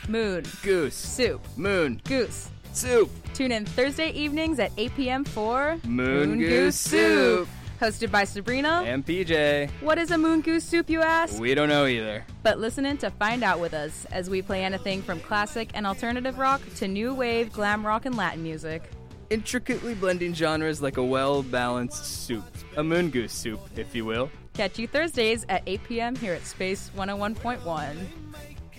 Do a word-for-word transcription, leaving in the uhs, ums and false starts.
Moon. Goose. Soup. Moon. Goose. Soup. Tune in Thursday evenings at eight p.m. for Moon Goose Soup. Hosted by Sabrina and P J. What is a Moon Goose Soup, you ask? We don't know either. But listen in to find out with us as we play anything from classic and alternative rock to new wave, glam rock, and Latin music. Intricately blending genres like a well-balanced soup. A Moon Goose Soup, if you will. Catch you Thursdays at eight p.m. here at Space one oh one point one.